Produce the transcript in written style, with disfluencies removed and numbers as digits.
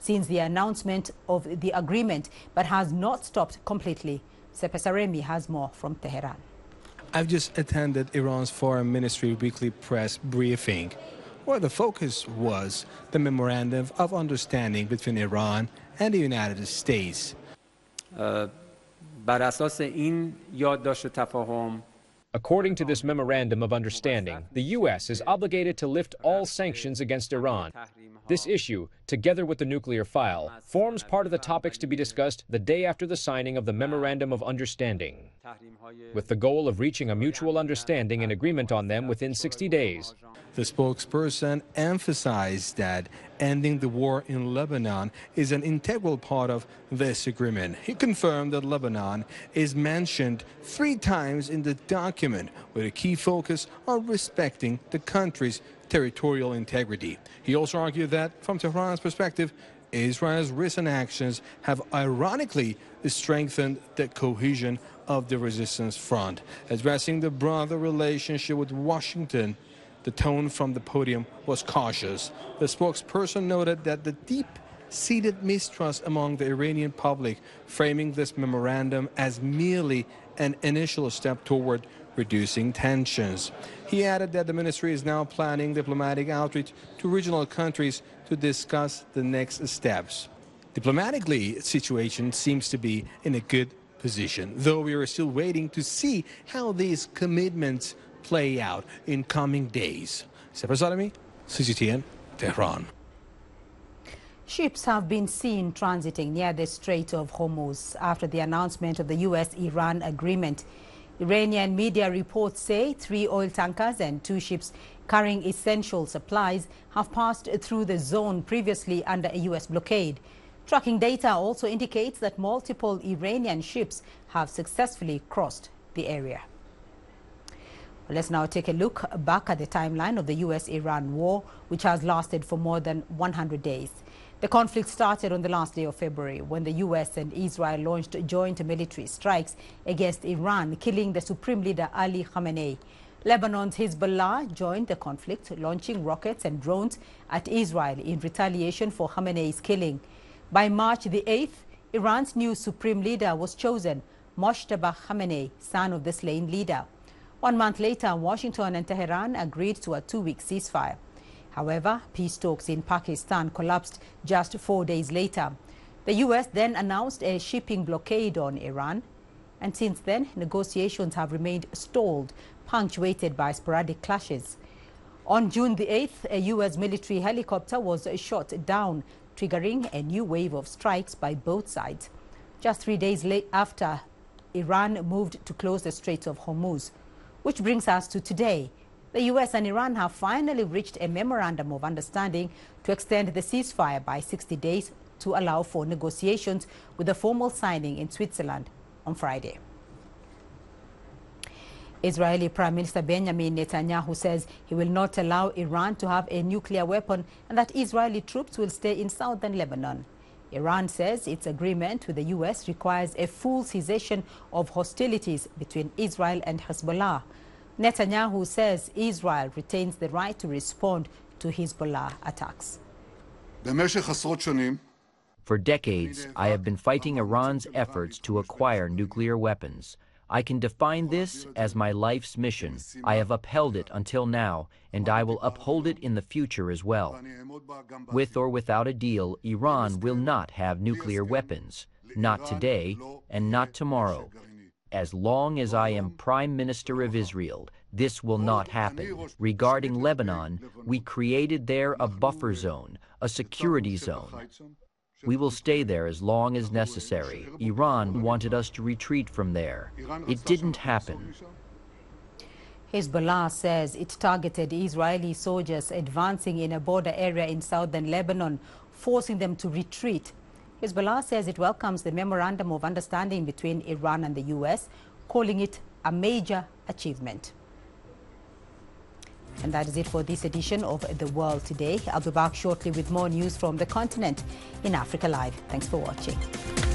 since the announcement of the agreement, but has not stopped completely. Sepe Saremi has more from Tehran. I've just attended Iran's Foreign Ministry weekly press briefing, where the focus was the Memorandum of Understanding between Iran and the United States. According to this Memorandum of Understanding, the U.S. is obligated to lift all sanctions against Iran. This issue, together with the nuclear file, forms part of the topics to be discussed the day after the signing of the Memorandum of Understanding, with the goal of reaching a mutual understanding and agreement on them within 60 days. The spokesperson emphasized that ending the war in Lebanon is an integral part of this agreement. He confirmed that Lebanon is mentioned 3 times in the document, with a key focus on respecting the country's territorial integrity. He also argued that, from Tehran's perspective, Israel's recent actions have ironically strengthened the cohesion of the resistance front. Addressing the broader relationship with Washington, the tone from the podium was cautious. The spokesperson noted that the deep-seated mistrust among the Iranian public, framing this memorandum as merely an initial step toward reducing tensions. He added that the ministry is now planning diplomatic outreach to regional countries to discuss the next steps. Diplomatically, the situation seems to be in a good position, though we are still waiting to see how these commitments play out in coming days. Sepe Saremi, CGTN, Tehran. Ships have been seen transiting near the Strait of Hormuz after the announcement of the U.S.-Iran agreement. Iranian media reports say 3 oil tankers and 2 ships carrying essential supplies have passed through the zone previously under a U.S. blockade. Tracking data also indicates that multiple Iranian ships have successfully crossed the area. Let's now take a look back at the timeline of the U.S.-Iran war, which has lasted for more than 100 days. The conflict started on the last day of February when the U.S. and Israel launched joint military strikes against Iran, killing the supreme leader Ali Khamenei. Lebanon's Hezbollah joined the conflict, launching rockets and drones at Israel in retaliation for Khamenei's killing. By March the 8th, Iran's new supreme leader was chosen, Mojtaba Khamenei, son of the slain leader. 1 month later, Washington and Tehran agreed to a 2-week ceasefire. However, peace talks in Pakistan collapsed just 4 days later. The U.S. then announced a shipping blockade on Iran, and since then, negotiations have remained stalled, punctuated by sporadic clashes. On June the 8th, a U.S. military helicopter was shot down, triggering a new wave of strikes by both sides. Just 3 days after, Iran moved to close the Strait of Hormuz. Which brings us to today. The U.S. and Iran have finally reached a memorandum of understanding to extend the ceasefire by 60 days to allow for negotiations, with a formal signing in Switzerland on Friday. Israeli Prime Minister Benjamin Netanyahu says he will not allow Iran to have a nuclear weapon and that Israeli troops will stay in southern Lebanon. Iran says its agreement with the U.S. requires a full cessation of hostilities between Israel and Hezbollah. Netanyahu says Israel retains the right to respond to Hezbollah attacks. For decades, I have been fighting Iran's efforts to acquire nuclear weapons. I can define this as my life's mission. I have upheld it until now, and I will uphold it in the future as well. With or without a deal, Iran will not have nuclear weapons. Not today, and not tomorrow. As long as I am Prime Minister of Israel, this will not happen. Regarding Lebanon, we created there a buffer zone, a security zone. We will stay there as long as necessary. Iran wanted us to retreat from there. It didn't happen. Hezbollah says it targeted Israeli soldiers advancing in a border area in southern Lebanon, forcing them to retreat. Hezbollah says it welcomes the memorandum of understanding between Iran and the U.S., calling it a major achievement. And that is it for this edition of The World Today. I'll be back shortly with more news from the continent in Africa Live. Thanks for watching.